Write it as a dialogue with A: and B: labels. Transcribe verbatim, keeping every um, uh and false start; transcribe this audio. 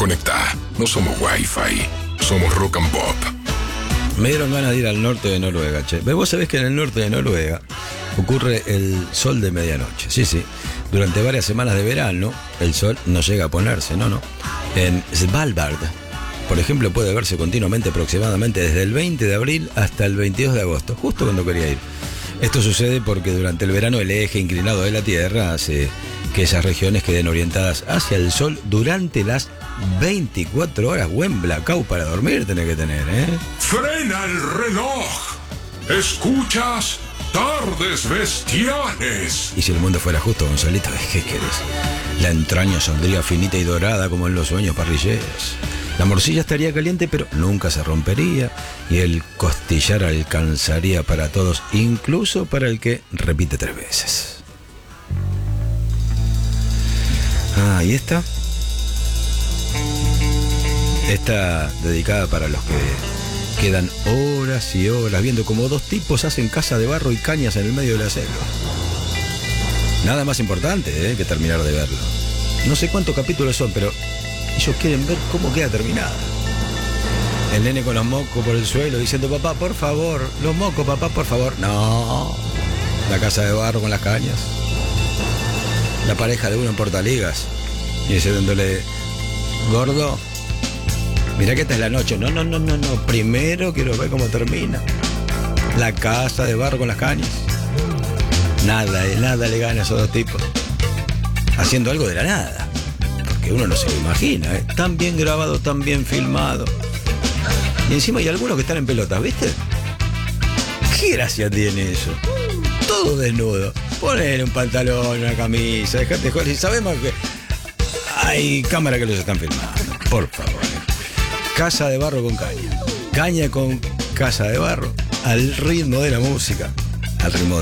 A: Conectá. No somos Wi-Fi. Somos Rock and Pop.
B: Me dieron ganas de ir al norte de Noruega, che. Vos sabés que en el norte de Noruega ocurre el sol de medianoche. Sí, sí. Durante varias semanas de verano, el sol no llega a ponerse, no, no. En Svalbard, por ejemplo, puede verse continuamente aproximadamente desde el veinte de abril hasta el veintidós de agosto, justo cuando quería ir. Esto sucede porque durante el verano el eje inclinado de la Tierra hace que esas regiones queden orientadas hacia el sol durante las veinticuatro horas. Buen blackout para dormir tenés que tener, ¿eh?
A: ¡Frena el reloj! ¿Escuchas? Tardes Bestiales.
B: Y si el mundo fuera justo, Gonzalito, ¿qué querés? La entraña saldría finita y dorada como en los sueños parrilleros. La morcilla estaría caliente, pero nunca se rompería. Y el costillar alcanzaría para todos, incluso para el que repite tres veces. Ah, ¿y esta? Esta dedicada para los que quedan horas y horas viendo como dos tipos hacen casa de barro y cañas en el medio de la selva. Nada más importante, ¿eh?, que terminar de verlo. No sé cuántos capítulos son, pero ellos quieren ver cómo queda terminada. El nene con los mocos por el suelo diciendo: papá, por favor, los mocos, papá, por favor. No, la casa de barro con las cañas. La pareja de uno en portaligas y diciéndole: gordo, mirá que esta es la noche. No, no, no, no, no. Primero quiero ver cómo termina. La casa de barro con las cañas. Nada, nada le gana a esos dos tipos. Haciendo algo de la nada. Porque uno no se lo imagina, ¿eh? Tan bien grabado, tan bien filmado. Y encima hay algunos que están en pelotas, ¿viste? ¿Qué gracia tiene eso? Todo desnudo. Ponle un pantalón, una camisa, dejate joder. Y sabemos que hay cámaras que los están filmando. Por favor. Casa de barro con caña. Caña con casa de barro. Al ritmo de la música. Al ritmo de